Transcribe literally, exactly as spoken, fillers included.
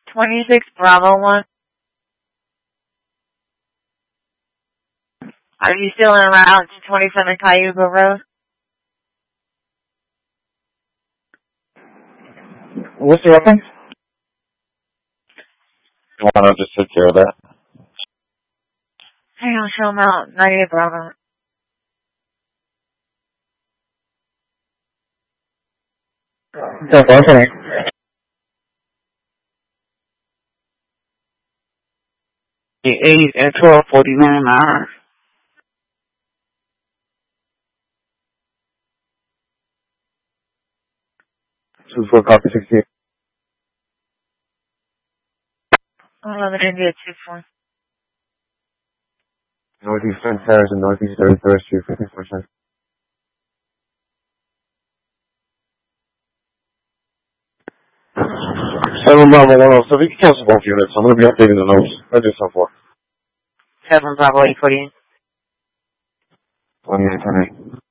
twenty-six Bravo one. Are you still en route to twenty-seven Cayuga Road? What's the reference? You want to just take care of that? Hang on, show them out. ninety-eight Bravo. That's okay. eight at twelve forty-nine an hour. two four copy sixty-eight. eleven India two four. Northeast Fence Terrace and Northeast thirty-third Street, fifty-four cents. seven Bravo one oh, so we can cancel both units. I'm going to be updating the notes. I did so far. seven Bravo eight forty-eight. twenty-eight, twenty-eight.